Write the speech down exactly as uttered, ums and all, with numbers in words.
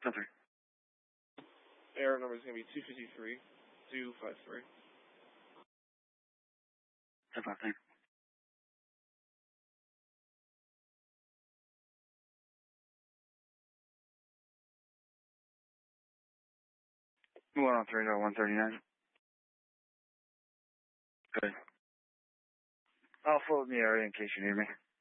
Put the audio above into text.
ten three. Error number is going to be two fifty-three, two five three. ten five, thank you. one oh three, one thirty-nine. Good. I'll float in the area in case you need me.